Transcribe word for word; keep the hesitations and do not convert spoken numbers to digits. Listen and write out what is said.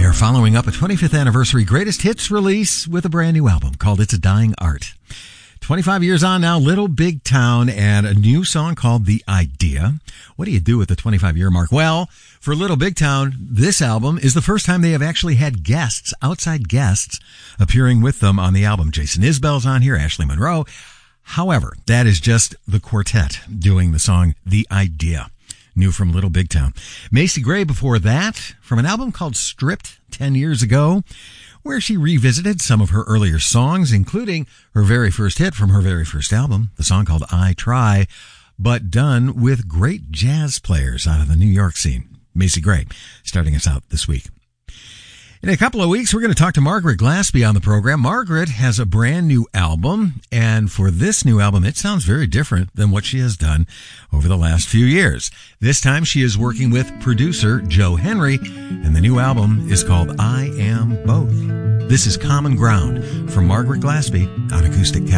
are following up a twenty-fifth anniversary greatest hits release with a brand new album called It's a Dying Art. twenty-five years on now, Little Big Town, and a new song called The Idea. What do you do at the twenty-five year mark? Well, for Little Big Town, this album is the first time they have actually had guests, outside guests, appearing with them on the album. Jason Isbell's on here, Ashley Monroe. However, that is just the quartet doing the song The Idea. New from Little Big Town. Macy Gray before that, from an album called Stripped ten years ago, where she revisited some of her earlier songs, including her very first hit from her very first album, the song called I Try, but done with great jazz players out of the New York scene. Macy Gray, starting us out this week. In a couple of weeks, we're going to talk to Margaret Glaspie on the program. Margaret has a brand new album, and for this new album, it sounds very different than what she has done over the last few years. This time, she is working with producer Joe Henry, and the new album is called I Am Both. This is Common Ground from Margaret Glaspie on Acoustic Cast.